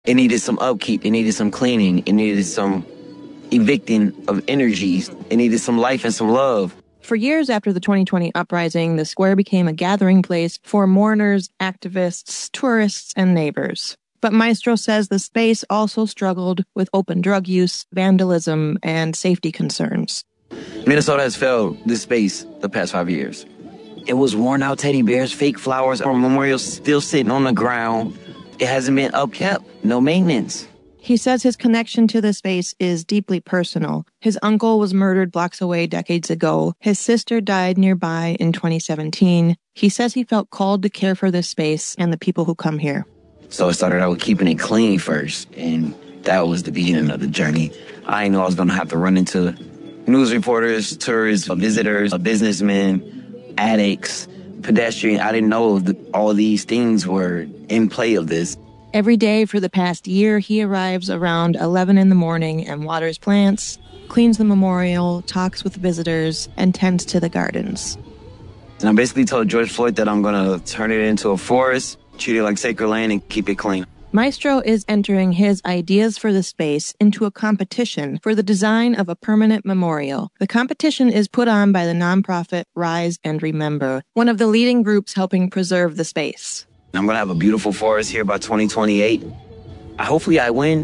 It needed some upkeep. It needed some cleaning. It needed some evicting of energies. It needed some life and some love. For years after the 2020 uprising, the square became a gathering place for mourners, activists, tourists, and neighbors. But Maestro says the space also struggled with open drug use, vandalism, and safety concerns. Minnesota has failed this space the past 5 years. It was worn out teddy bears, fake flowers, or memorials still sitting on the ground. It hasn't been upkept, no maintenance. He says his connection to the space is deeply personal. His uncle was murdered blocks away decades ago. His sister died nearby in 2017. He says he felt called to care for this space and the people who come here. So it started out with keeping it clean first, and that was the beginning of the journey. I didn't know I was going to have to run into news reporters, tourists, visitors, businessmen, addicts, pedestrians. I didn't know all these things were in play of this. Every day for the past year, he arrives around 11 in the morning and waters plants, cleans the memorial, talks with visitors, and tends to the gardens. And I basically told George Floyd that I'm going to turn it into a forest, treat it like sacred land, and keep it clean. Maestro is entering his ideas for the space into a competition for the design of a permanent memorial. The competition is put on by the nonprofit Rise and Remember, one of the leading groups helping preserve the space. I'm going to have a beautiful forest here by 2028. Hopefully I win.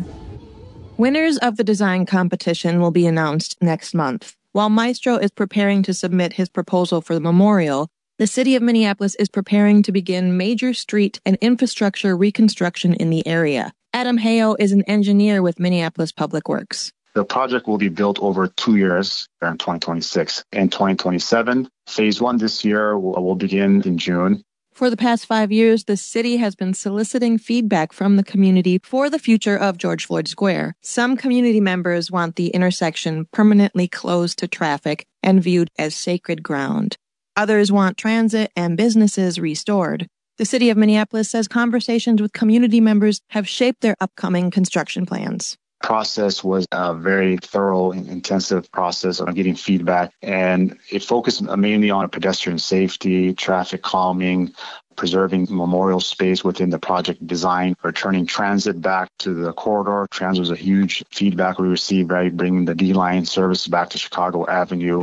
Winners of the design competition will be announced next month. While Maestro is preparing to submit his proposal for the memorial, the city of Minneapolis is preparing to begin major street and infrastructure reconstruction in the area. Adam Hayo is an engineer with Minneapolis Public Works. The project will be built over 2 years in 2026. In 2027, phase 1 this year will begin in June. For the past 5 years, the city has been soliciting feedback from the community for the future of George Floyd Square. Some community members want the intersection permanently closed to traffic and viewed as sacred ground. Others want transit and businesses restored. The city of Minneapolis says conversations with community members have shaped their upcoming construction plans. Process was a very thorough and intensive process of getting feedback, and it focused mainly on pedestrian safety, traffic calming, preserving memorial space within the project design, returning transit back to the corridor. Transit was a huge feedback we received, right, bringing the D-line service back to Chicago Avenue.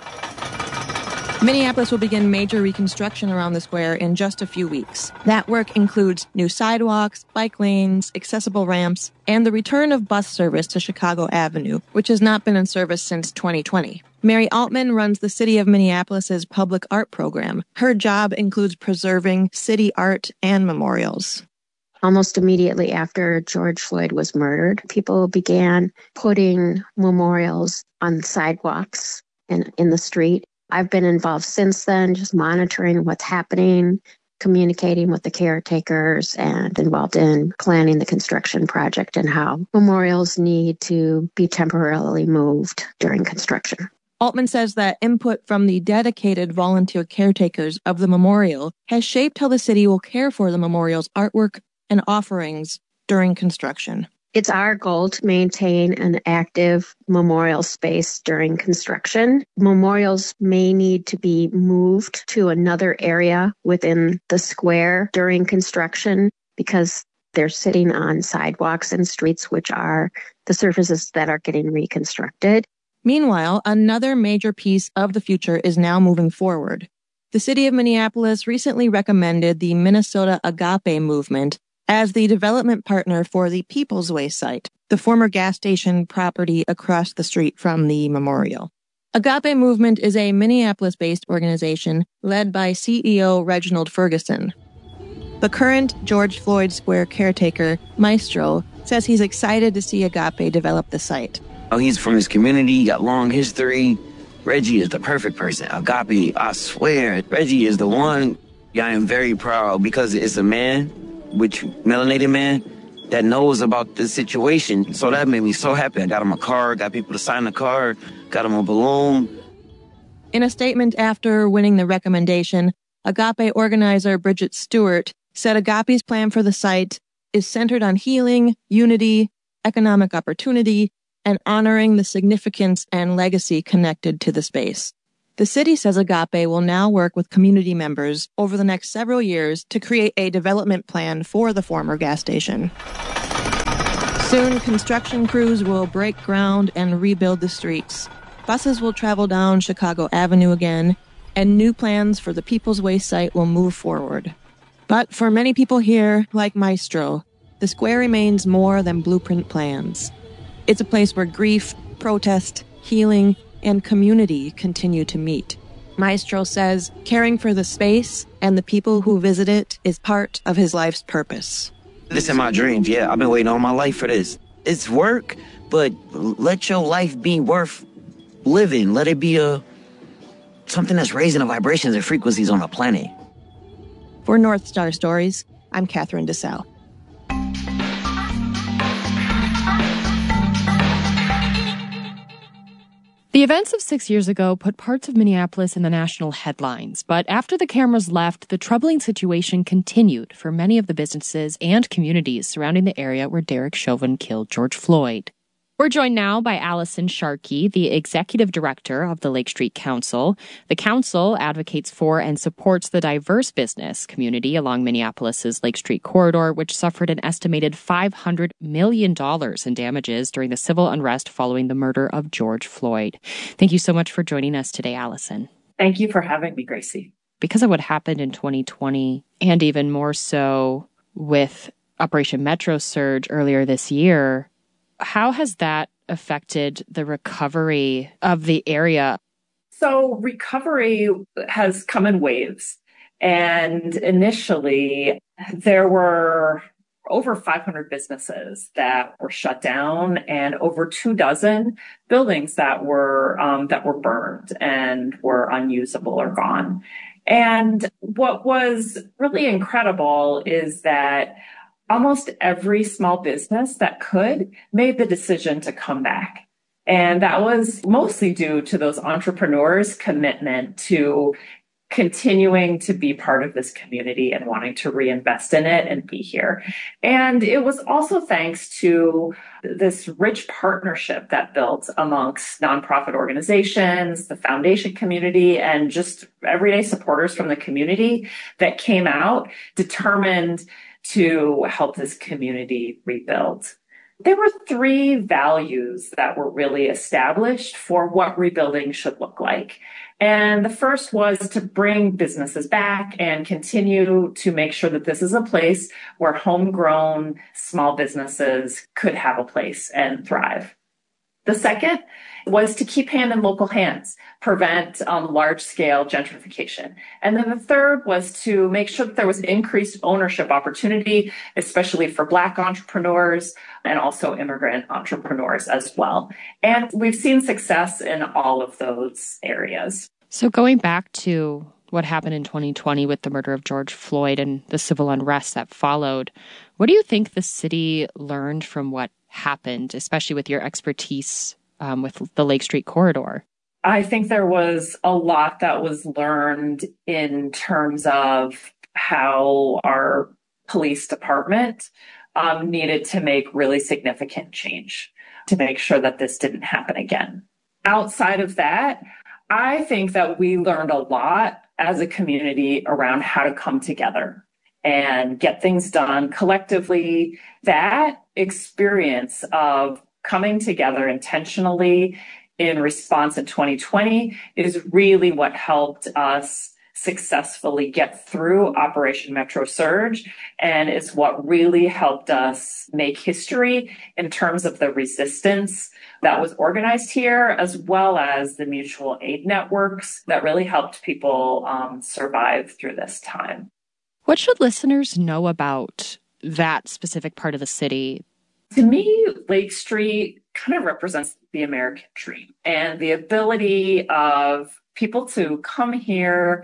Minneapolis will begin major reconstruction around the square in just a few weeks. That work includes new sidewalks, bike lanes, accessible ramps, and the return of bus service to Chicago Avenue, which has not been in service since 2020. Mary Altman runs the City of Minneapolis's public art program. Her job includes preserving city art and memorials. Almost immediately after George Floyd was murdered, people began putting memorials on sidewalks and in the street. I've been involved since then, just monitoring what's happening, communicating with the caretakers, and involved in planning the construction project and how memorials need to be temporarily moved during construction. Altman says that input from the dedicated volunteer caretakers of the memorial has shaped how the city will care for the memorial's artwork and offerings during construction. It's our goal to maintain an active memorial space during construction. Memorials may need to be moved to another area within the square during construction because they're sitting on sidewalks and streets, which are the surfaces that are getting reconstructed. Meanwhile, another major piece of the future is now moving forward. The city of Minneapolis recently recommended the Minnesota Agape movement as the development partner for the People's Way site, the former gas station property across the street from the memorial. Agape Movement is a Minneapolis-based organization led by CEO Reginald Ferguson. The current George Floyd Square caretaker, Maestro, says he's excited to see Agape develop the site. Oh, he's from his community, got long history. Reggie is the perfect person. Agape, I swear, Reggie is the one. I am very proud because it's a man, which melanated man, that knows about the situation. So that made me so happy. I got him a card, got people to sign the card, got him a balloon. In a statement after winning the recommendation, Agape organizer Bridget Stewart said Agape's plan for the site is centered on healing, unity, economic opportunity, and honoring the significance and legacy connected to the space. The city says Agape will now work with community members over the next several years to create a development plan for the former gas station. Soon, construction crews will break ground and rebuild the streets. Buses will travel down Chicago Avenue again, and new plans for the People's Way site will move forward. But for many people here, like Maestro, the square remains more than blueprint plans. It's a place where grief, protest, healing, and community continue to meet. Maestro says caring for the space and the people who visit it is part of his life's purpose. This is my dreams, yeah. I've been waiting all my life for this. It's work, but let your life be worth living. Let it be something that's raising the vibrations and frequencies on the planet. For North Star Stories, I'm Catherine DeSalle. The events of 6 years ago put parts of Minneapolis in the national headlines, but after the cameras left, the troubling situation continued for many of the businesses and communities surrounding the area where Derek Chauvin killed George Floyd. We're joined now by Allison Sharkey, the executive director of the Lake Street Council. The council advocates for and supports the diverse business community along Minneapolis's Lake Street corridor, which suffered an estimated $500 million in damages during the civil unrest following the murder of George Floyd. Thank you so much for joining us today, Allison. Thank you for having me, Gracie. Because of what happened in 2020, and even more so with Operation Metro Surge earlier this year, how has that affected the recovery of the area? So recovery has come in waves. And initially, there were over 500 businesses that were shut down and over 24 buildings that were burned and were unusable or gone. And what was really incredible is that almost every small business that could made the decision to come back. And that was mostly due to those entrepreneurs' commitment to continuing to be part of this community and wanting to reinvest in it and be here. And it was also thanks to this rich partnership that built amongst nonprofit organizations, the foundation community, and just everyday supporters from the community that came out determined to help this community rebuild. There were 3 values that were really established for what rebuilding should look like. And the first was to bring businesses back and continue to make sure that this is a place where homegrown small businesses could have a place and thrive. The second was to keep hand in local hands, prevent large-scale gentrification. And then the third was to make sure that there was increased ownership opportunity, especially for Black entrepreneurs and also immigrant entrepreneurs as well. And we've seen success in all of those areas. So going back to what happened in 2020 with the murder of George Floyd and the civil unrest that followed, what do you think the city learned from what happened, especially with your expertise with the Lake Street corridor? I think there was a lot that was learned in terms of how our police department needed to make really significant change to make sure that this didn't happen again. Outside of that, I think that we learned a lot as a community around how to come together and get things done collectively. That experience of coming together intentionally in response in 2020 is really what helped us successfully get through Operation Metro Surge, and is what really helped us make history in terms of the resistance that was organized here, as well as the mutual aid networks that really helped people survive through this time. What should listeners know about that specific part of the city? To me, Lake Street kind of represents the American dream and the ability of people to come here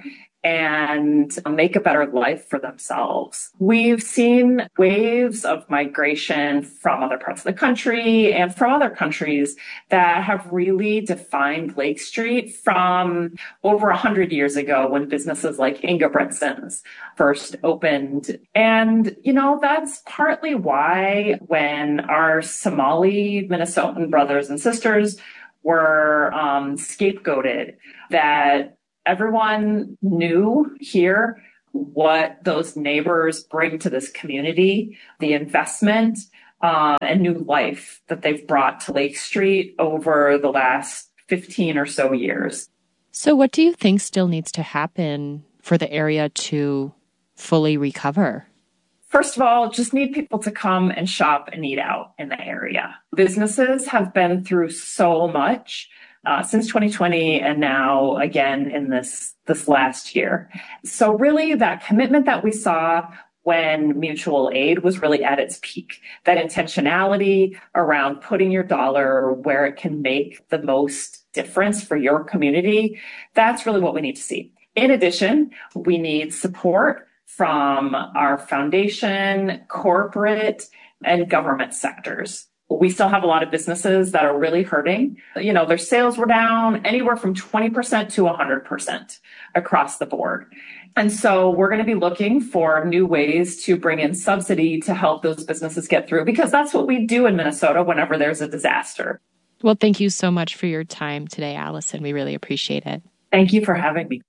and make a better life for themselves. We've seen waves of migration from other parts of the country and from other countries that have really defined Lake Street from over 100 years ago when businesses like Inga Bretson's first opened. And, that's partly why when our Somali Minnesotan brothers and sisters were scapegoated, that everyone knew here what those neighbors bring to this community, the investment, and new life that they've brought to Lake Street over the last 15 or so years. So what do you think still needs to happen for the area to fully recover? First of all, just need people to come and shop and eat out in the area. Businesses have been through so much since 2020 and now again in this last year. So really that commitment that we saw when mutual aid was really at its peak, that intentionality around putting your dollar where it can make the most difference for your community, that's really what we need to see. In addition, we need support from our foundation, corporate, and government sectors. We still have a lot of businesses that are really hurting. Their sales were down anywhere from 20% to 100% across the board. And so we're going to be looking for new ways to bring in subsidy to help those businesses get through, because that's what we do in Minnesota whenever there's a disaster. Well, thank you so much for your time today, Allison. We really appreciate it. Thank you for having me.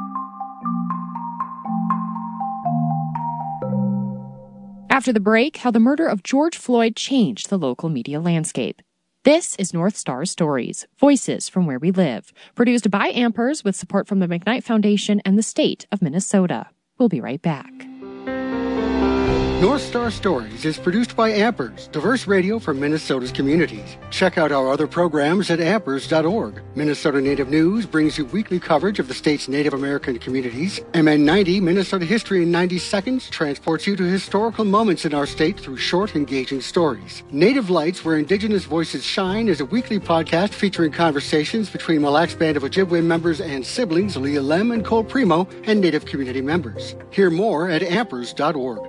After the break, how the murder of George Floyd changed the local media landscape. This is North Star Stories, Voices from Where We Live, produced by Ampers with support from the McKnight Foundation and the state of Minnesota. We'll be right back. North Star Stories is produced by Ampers, diverse radio for Minnesota's communities. Check out our other programs at ampers.org. Minnesota Native News brings you weekly coverage of the state's Native American communities. MN90, Minnesota History in 90 Seconds, transports you to historical moments in our state through short, engaging stories. Native Lights, Where Indigenous Voices Shine, is a weekly podcast featuring conversations between Mille Lacs Band of Ojibwe members and siblings Leah Lem and Cole Primo and Native community members. Hear more at ampers.org.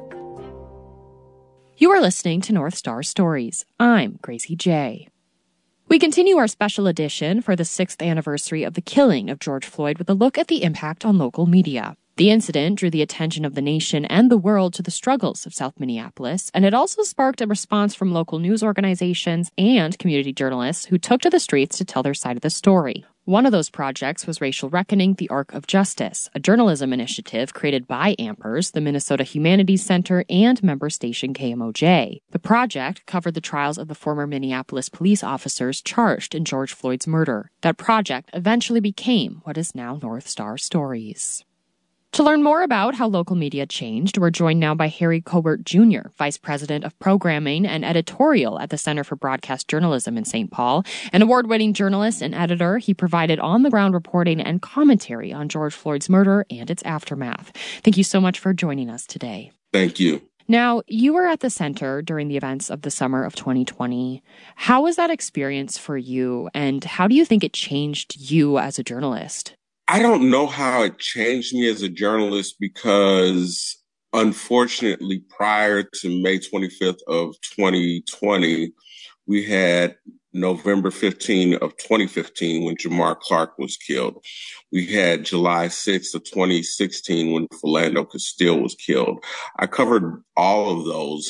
You are listening to North Star Stories. I'm Gracie J. We continue our special edition for the 6th anniversary of the killing of George Floyd with a look at the impact on local media. The incident drew the attention of the nation and the world to the struggles of South Minneapolis, and it also sparked a response from local news organizations and community journalists who took to the streets to tell their side of the story. One of those projects was Racial Reckoning, the Arc of Justice, a journalism initiative created by Ampers, the Minnesota Humanities Center, and member station KMOJ. The project covered the trials of the former Minneapolis police officers charged in George Floyd's murder. That project eventually became what is now North Star Stories. To learn more about how local media changed, we're joined now by Harry Cobert Jr., Vice President of Programming and Editorial at the Center for Broadcast Journalism in St. Paul. An award-winning journalist and editor, he provided on-the-ground reporting and commentary on George Floyd's murder and its aftermath. Thank you so much for joining us today. Thank you. Now, you were at the center during the events of the summer of 2020. How was that experience for you, and how do you think it changed you as a journalist? I don't know how it changed me as a journalist because, unfortunately, prior to May 25th of 2020, we had November 15 of 2015 when Jamar Clark was killed. We had July 6th of 2016 when Philando Castile was killed. I covered all of those.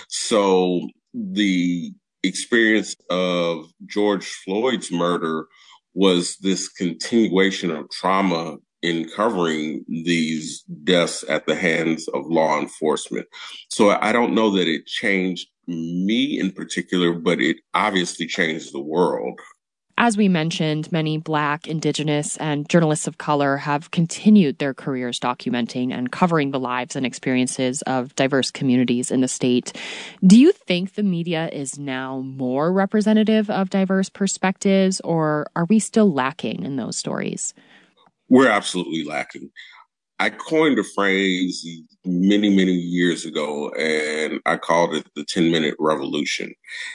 So the experience of George Floyd's murder was this continuation of trauma in covering these deaths at the hands of law enforcement. So I don't know that it changed me in particular, but it obviously changed the world. As we mentioned, many Black, Indigenous, and journalists of color have continued their careers documenting and covering the lives and experiences of diverse communities in the state. Do you think the media is now more representative of diverse perspectives, or are we still lacking in those stories? We're absolutely lacking. I coined a phrase many, many years ago, and I called it the 10-minute revolution.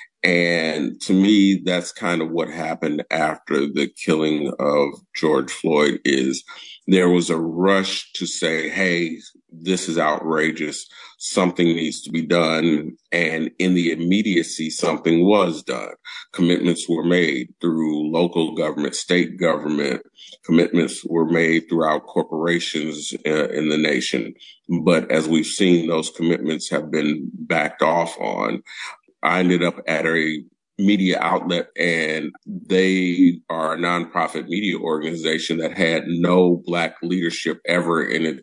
And to me, that's kind of what happened after the killing of George Floyd. Is there was a rush to say, hey, this is outrageous. Something needs to be done. And in the immediacy, something was done. Commitments were made through local government, state government. Commitments were made throughout corporations in the nation. But as we've seen, those commitments have been backed off on. I ended up at a media outlet, and they are a nonprofit media organization that had no Black leadership ever in its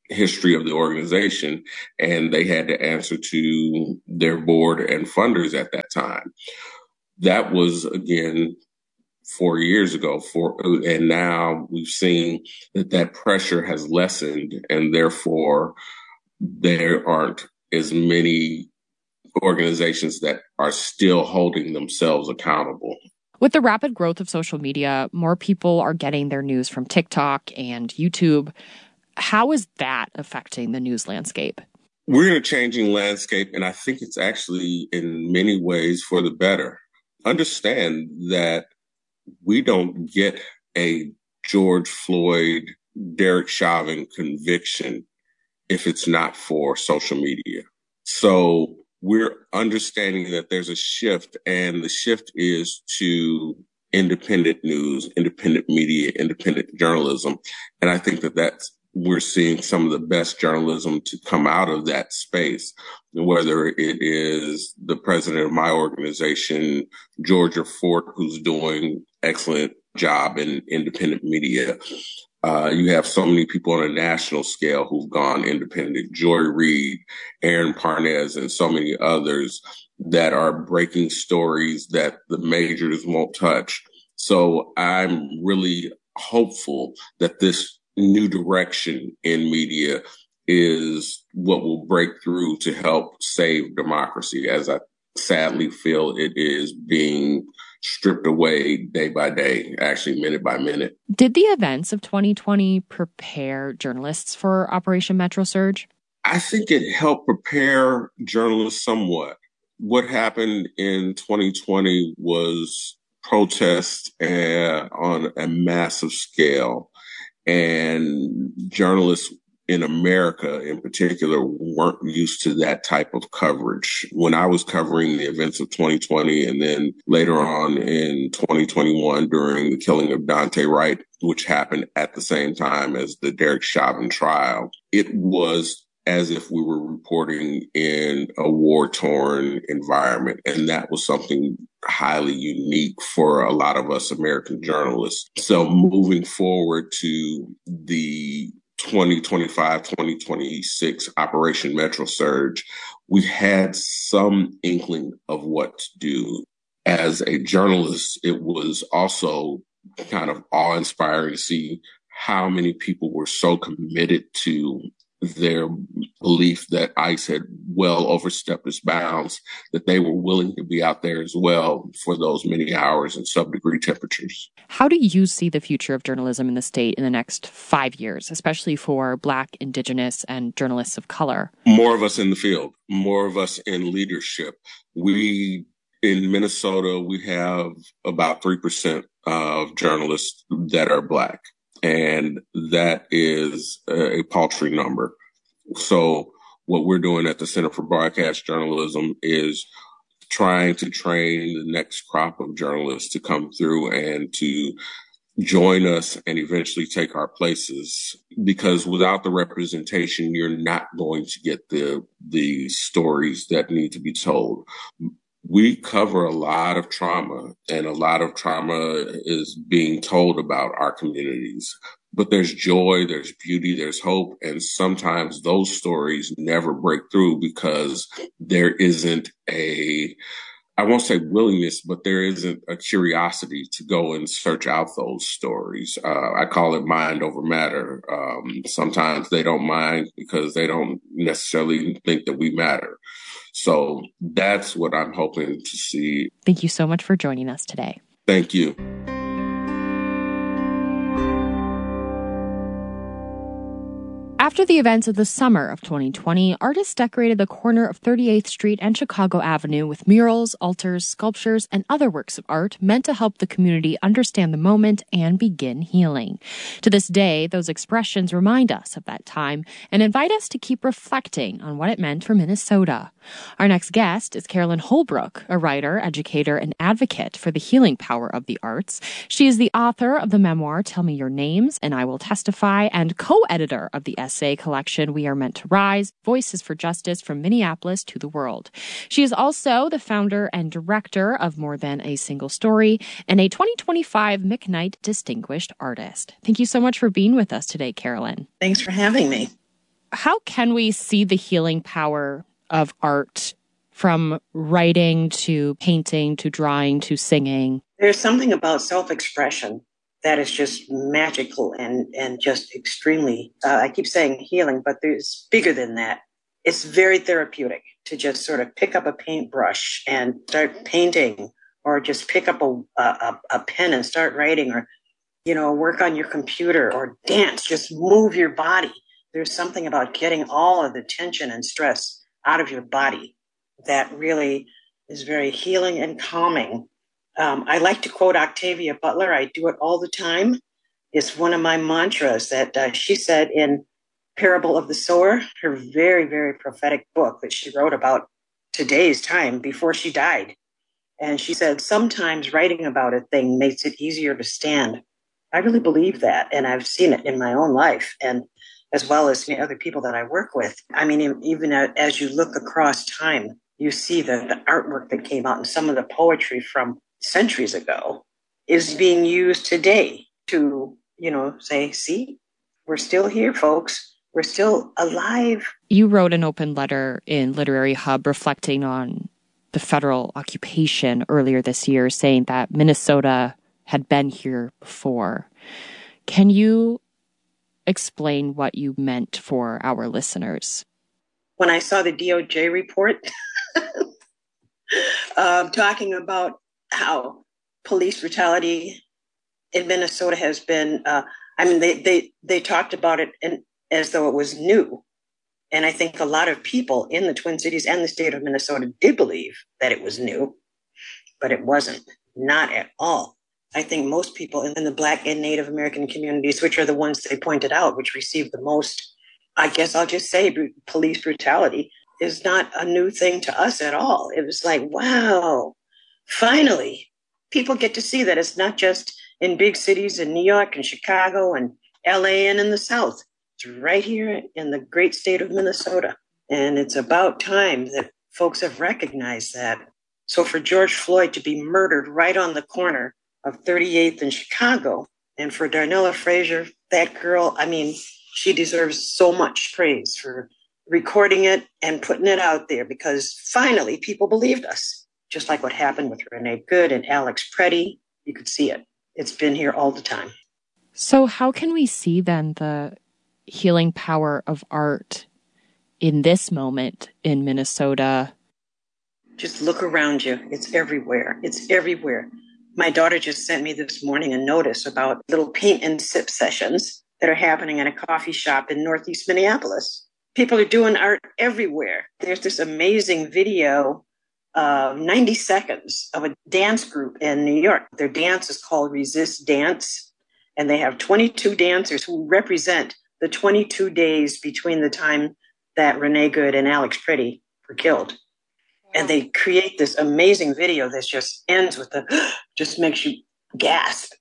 history of the organization, and they had to answer to their board and funders at that time. That was, again, 4 years ago, and now we've seen that pressure has lessened, and therefore there aren't as many organizations that are still holding themselves accountable. With the rapid growth of social media, more people are getting their news from TikTok and YouTube. How is that affecting the news landscape? We're in a changing landscape, and I think it's actually in many ways for the better. Understand that we don't get a George Floyd, Derek Chauvin conviction if it's not for social media. So we're understanding that there's a shift, and the shift is to independent news, independent media, independent journalism. And I think we're seeing some of the best journalism to come out of that space, whether it is the president of my organization, Georgia Fort, who's doing excellent job in independent media. You have so many people on a national scale who've gone independent, Joy Reid, Aaron Parnes, and so many others that are breaking stories that the majors won't touch. So I'm really hopeful that this new direction in media is what will break through to help save democracy, as I sadly feel it is being stripped away day by day, actually minute by minute. Did the events of 2020 prepare journalists for Operation Metro Surge? I think it helped prepare journalists somewhat. What happened in 2020 was protests on a massive scale, and journalists in America in particular weren't used to that type of coverage. When I was covering the events of 2020 and then later on in 2021 during the killing of Daunte Wright, which happened at the same time as the Derek Chauvin trial, it was as if we were reporting in a war-torn environment. And that was something highly unique for a lot of us American journalists. So moving forward to the 2025-2026 Operation Metro Surge, we had some inkling of what to do. As a journalist, it was also kind of awe-inspiring to see how many people were so committed to their belief that ICE had well overstepped its bounds, that they were willing to be out there as well for those many hours in sub-degree temperatures. How do you see the future of journalism in the state in the next 5 years, especially for Black, Indigenous, and journalists of color? More of us in the field, more of us in leadership. In Minnesota, we have about 3% of journalists that are Black. And that is a paltry number. So what we're doing at the Center for Broadcast Journalism is trying to train the next crop of journalists to come through and to join us and eventually take our places. Because without the representation, you're not going to get the stories that need to be told. We cover a lot of trauma, and a lot of trauma is being told about our communities. But there's joy, there's beauty, there's hope, and sometimes those stories never break through because there isn't I won't say willingness, but there isn't a curiosity to go and search out those stories. I call it mind over matter. Sometimes they don't mind because they don't necessarily think that we matter. So that's what I'm hoping to see. Thank you so much for joining us today. Thank you. After the events of the summer of 2020, artists decorated the corner of 38th Street and Chicago Avenue with murals, altars, sculptures, and other works of art meant to help the community understand the moment and begin healing. To this day, those expressions remind us of that time and invite us to keep reflecting on what it meant for Minnesota. Our next guest is Carolyn Holbrook, a writer, educator, and advocate for the healing power of the arts. She is the author of the memoir, Tell Me Your Names, and I Will Testify, and co-editor of the essay collection, We Are Meant to Rise, Voices for Justice from Minneapolis to the World. She is also the founder and director of More Than a Single Story and a 2025 McKnight Distinguished Artist. Thank you so much for being with us today, Carolyn. Thanks for having me. how can we see the healing power of art, from writing to painting to drawing to singing? There's something about self-expression that is just magical and just extremely, I keep saying healing, but there's bigger than that. It's very therapeutic to just sort of pick up a paintbrush and start painting, or just pick up a pen and start writing, or, work on your computer, or dance, just move your body. There's something about getting all of the tension and stress out of your body that really is very healing and calming. I like to quote Octavia Butler. I do it all the time. It's one of my mantras that she said in Parable of the Sower, her very, very prophetic book that she wrote about today's time before she died. And she said, sometimes writing about a thing makes it easier to stand. I really believe that, and I've seen it in my own life, and as well as other people that I work with. I mean, even as you look across time, you see the artwork that came out, and some of the poetry from centuries ago is being used today to, say, see, we're still here, folks. We're still alive. You wrote an open letter in Literary Hub reflecting on the federal occupation earlier this year, saying that Minnesota had been here before. Can you explain what you meant for our listeners? When I saw the DOJ report talking about how police brutality in Minnesota has been, they talked about it as though it was new. And I think a lot of people in the Twin Cities and the state of Minnesota did believe that it was new, but it wasn't, not at all. I think most people in the Black and Native American communities, which are the ones they pointed out, which received the most, I guess I'll just say police brutality, is not a new thing to us at all. It was like, wow, finally, people get to see that it's not just in big cities in New York and Chicago and LA and in the South. It's right here in the great state of Minnesota. And it's about time that folks have recognized that. So for George Floyd to be murdered right on the corner of 38th in Chicago, and for Darnella Frazier, that girl, she deserves so much praise for recording it and putting it out there, because finally people believed us. Just like what happened with Renee Good and Alex Preddy, you could see it. It's been here all the time. So how can we see then the healing power of art in this moment in Minnesota? Just look around you. It's everywhere. It's everywhere. My daughter just sent me this morning a notice about little paint and sip sessions that are happening in a coffee shop in Northeast Minneapolis. People are doing art everywhere. There's this amazing video, 90 seconds, of a dance group in New York. Their dance is called Resist Dance, and they have 22 dancers who represent the 22 days between the time that Renee Good and Alex Preddy were killed. And they create this amazing video that just ends with just makes you gasp.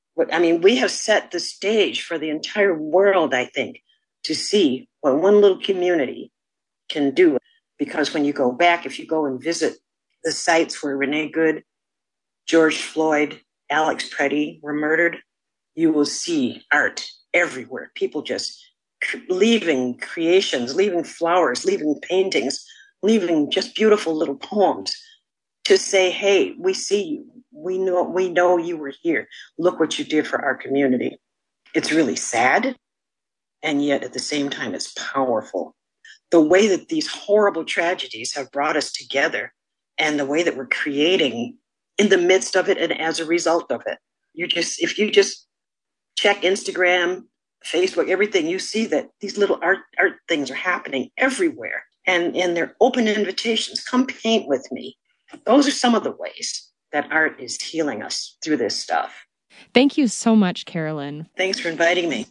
We have set the stage for the entire world, I think, to see what one little community can do. Because when you go back, if you go and visit the sites where Renee Good, George Floyd, Alex Preddy were murdered, you will see art everywhere. People just leaving creations, leaving flowers, leaving paintings, leaving just beautiful little poems to say, hey, we see you. We know you were here. Look what you did for our community. It's really sad, and yet at the same time, it's powerful. The way that these horrible tragedies have brought us together, and the way that we're creating in the midst of it and as a result of it. If you just check Instagram, Facebook, everything, you see that these little art things are happening everywhere. And they're open invitations. Come paint with me. Those are some of the ways that art is healing us through this stuff. Thank you so much, Carolyn. Thanks for inviting me.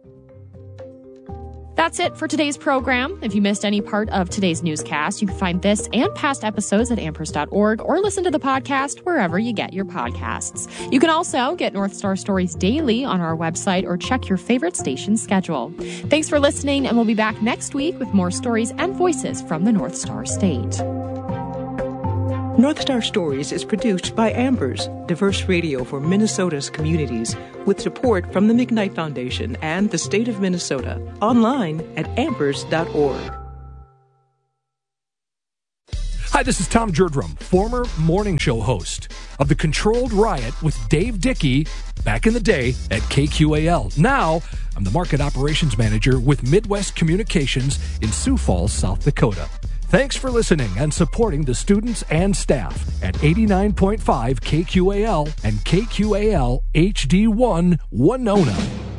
That's it for today's program. If you missed any part of today's newscast, you can find this and past episodes at amherst.org or listen to the podcast wherever you get your podcasts. You can also get North Star Stories daily on our website or check your favorite station's schedule. Thanks for listening, and we'll be back next week with more stories and voices from the North Star State. North Star Stories is produced by Ambers, diverse radio for Minnesota's communities, with support from the McKnight Foundation and the state of Minnesota. Online at ambers.org. Hi, this is Tom Jerdrum, former morning show host of The Controlled Riot with Dave Dickey back in the day at KQAL. Now, I'm the market operations manager with Midwest Communications in Sioux Falls, South Dakota. Thanks for listening and supporting the students and staff at 89.5 KQAL and KQAL HD1 Winona.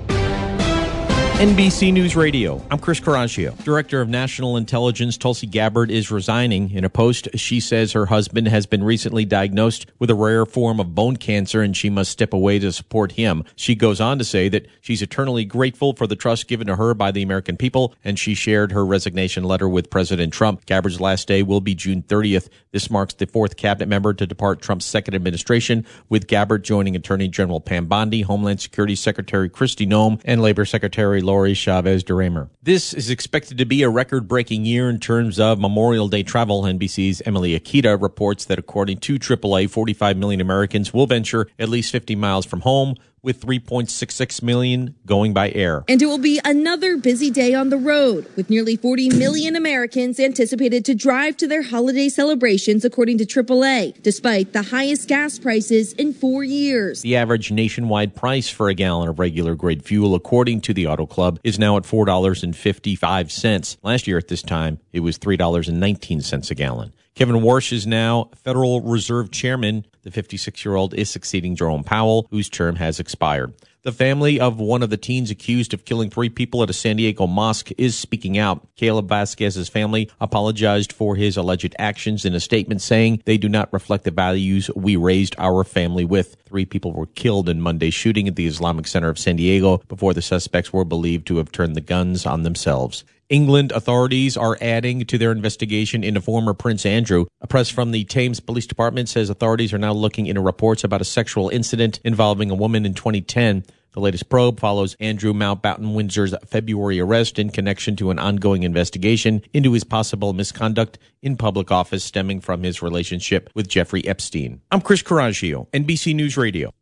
NBC News Radio. I'm Chris Caraccio. Director of National Intelligence Tulsi Gabbard is resigning. In a post, she says her husband has been recently diagnosed with a rare form of bone cancer and she must step away to support him. She goes on to say that she's eternally grateful for the trust given to her by the American people, and she shared her resignation letter with President Trump. Gabbard's last day will be June 30th. This marks the fourth cabinet member to depart Trump's second administration, with Gabbard joining Attorney General Pam Bondi, Homeland Security Secretary Kristi Noem, and Labor Secretary Lori Chavez-DeRemer. This is expected to be a record-breaking year in terms of Memorial Day travel. NBC's Emily Akita reports that according to AAA, 45 million Americans will venture at least 50 miles from home, with 3.66 million going by air. And it will be another busy day on the road, with nearly 40 million Americans anticipated to drive to their holiday celebrations, according to AAA, despite the highest gas prices in 4 years. The average nationwide price for a gallon of regular grade fuel, according to the Auto Club, is now at $4.55. Last year at this time, it was $3.19 a gallon. Kevin Warsh is now Federal Reserve Chairman. The 56-year-old is succeeding Jerome Powell, whose term has expired. The family of one of the teens accused of killing 3 people at a San Diego mosque is speaking out. Caleb Vasquez's family apologized for his alleged actions in a statement, saying they do not reflect the values we raised our family with. 3 people were killed in Monday's shooting at the Islamic Center of San Diego before the suspects were believed to have turned the guns on themselves. England authorities are adding to their investigation into former Prince Andrew. A press from the Thames Police Department says authorities are now looking into reports about a sexual incident involving a woman in 2010. The latest probe follows Andrew Mountbatten Windsor's February arrest in connection to an ongoing investigation into his possible misconduct in public office stemming from his relationship with Jeffrey Epstein. I'm Chris Caraccio, NBC News Radio.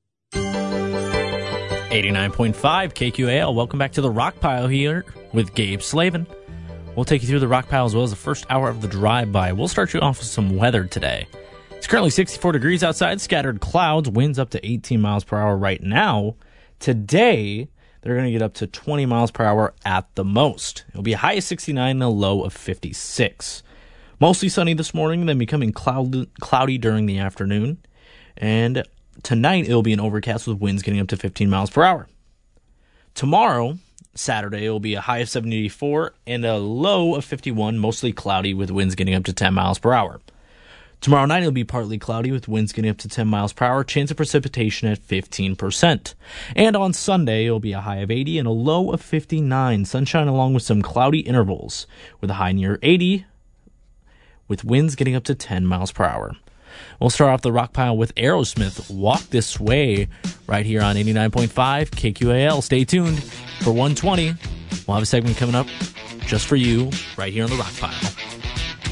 89.5 KQAL. Welcome back to the Rock Pile here with Gabe Slavin. We'll take you through the rock pile as well as the first hour of the drive-by. We'll start you off with some weather today. It's currently 64 degrees outside, scattered clouds, winds up to 18 miles per hour right now. Today, they're going to get up to 20 miles per hour at the most. It'll be a high of 69 and a low of 56. Mostly sunny this morning, then becoming cloudy during the afternoon. And tonight, it'll be an overcast with winds getting up to 15 miles per hour. Tomorrow, Saturday, it will be a high of 74 and a low of 51, mostly cloudy with winds getting up to 10 miles per hour. Tomorrow night, it'll be partly cloudy with winds getting up to 10 miles per hour, chance of precipitation at 15%. And on Sunday, it'll be a high of 80 and a low of 59, sunshine along with some cloudy intervals, with a high near 80, with winds getting up to 10 miles per hour. We'll start off the rock pile with Aerosmith, Walk This Way, right here on 89.5 KQAL. Stay tuned for 120. We'll have a segment coming up just for you right here on the rock pile.